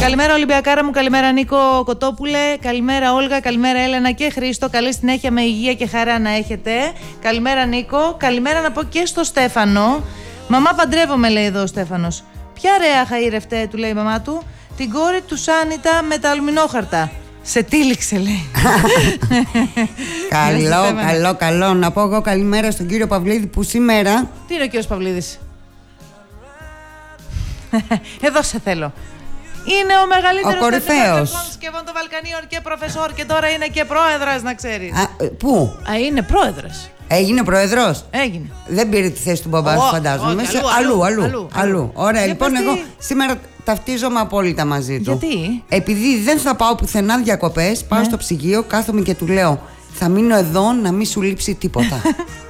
Καλημέρα Ολυμπιακάρα μου, καλημέρα Νίκο Κοτόπουλε, καλημέρα Όλγα, καλημέρα Έλενα και Χρήστο. Καλή συνέχεια με υγεία και χαρά να έχετε. Καλημέρα Νίκο, καλημέρα να πω και στο Στέφανο. Μαμά παντρεύομαι, λέει εδώ ο Στέφανος. Ποια ρέα χαΐρευτε, του λέει η μαμά του. Την κόρη του Σάνιτα με τα αλουμινόχαρτα. Σε τύλιξε, λέει. Καλό. Να πω εγώ καλημέρα στον κύριο Παυλίδη που σήμερα. Τι είναι ο κύριος Παυλίδης? Εδώ σε θέλω. Είναι ο μεγαλύτερος κορυφαίος των συσκευών των Βαλκανίων και προφεσόρ και τώρα είναι και πρόεδρας, να ξέρεις. Πού? Είναι πρόεδρος. Έγινε πρόεδρος. Έγινε. Δεν πήρε τη θέση του μπαμπά σου, φαντάζομαι. Αλλού. Ωραία, λοιπόν, εγώ σήμερα ταυτίζομαι απόλυτα μαζί του. Γιατί? Επειδή δεν θα πάω πουθενά διακοπές, πάω στο ψυγείο, κάθομαι και του λέω: θα μείνω εδώ να μην σου λείψει τίποτα.